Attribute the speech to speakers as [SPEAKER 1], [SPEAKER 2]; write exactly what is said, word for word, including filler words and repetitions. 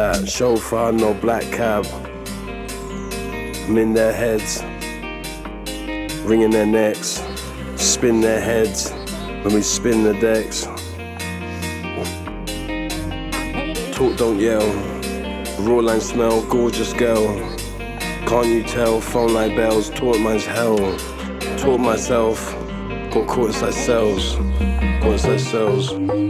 [SPEAKER 1] that. Chauffeur, no black cab. I'm in their heads, wringing their necks, spin their heads when we spin the decks. Talk, don't yell. Raw line smell, gorgeous girl. Can't you tell? Phone like bells. Taught mine's hell. Taught myself. Got caught inside cells. Caught inside cells.